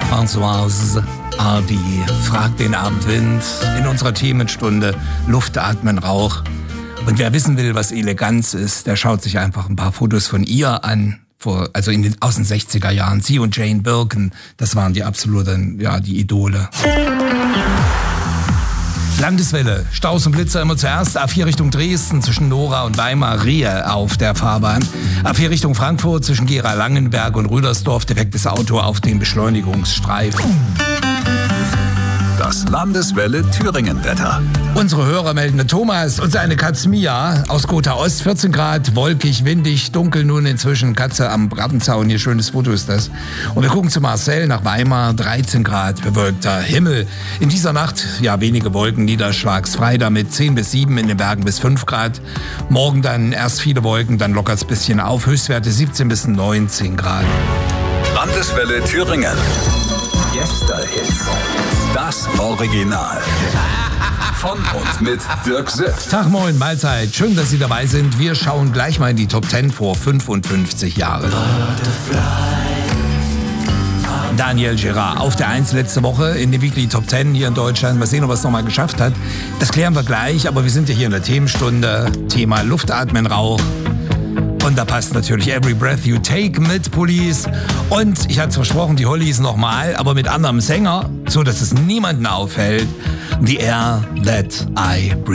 Françoise Hardy fragt den Abendwind in unserer Themenstunde Luft, Atmen, Rauch. Und wer wissen will, was Eleganz ist, der schaut sich einfach ein paar Fotos von ihr an. Aus den 60er Jahren. Sie und Jane Birkin, das waren die absoluten, die Idole. Landeswelle, Staus und Blitzer immer zuerst. A4 Richtung Dresden zwischen Nora und Weimar-Rehe auf der Fahrbahn. A4 Richtung Frankfurt zwischen Gera-Langenberg und Rüdersdorf defektes Auto auf dem Beschleunigungsstreifen. Das Landeswelle Thüringen-Wetter. Unsere Hörer melden Thomas und seine Katze Mia aus Gotha Ost, 14 Grad, wolkig, windig, dunkel nun inzwischen, Katze am Rattenzaun, hier schönes Foto ist das. Und wir gucken zu Marcel nach Weimar, 13 Grad, bewölkter Himmel. In dieser Nacht, wenige Wolken, niederschlagsfrei, damit 10 bis 7, in den Bergen bis 5 Grad. Morgen dann erst viele Wolken, dann lockert's ein bisschen auf, Höchstwerte 17 bis 19 Grad. Landeswelle Thüringen. Yesterhits. Das Original. Von und mit Dirk Sitt. Tag, moin, Mahlzeit. Schön, dass Sie dabei sind. Wir schauen gleich mal in die Top 10 vor 55 Jahren. Daniel Gerard auf der 1 letzte Woche in den Weekly Top 10 hier in Deutschland. Mal sehen, ob er es nochmal geschafft hat. Das klären wir gleich, aber wir sind ja hier in der Themenstunde. Thema Luft, Atmen, Rauch. Und da passt natürlich Every Breath You Take mit Police. Und ich hatte es versprochen, die Hollies nochmal, aber mit anderem Sänger, so dass es niemanden auffällt. The Air That I Breathe.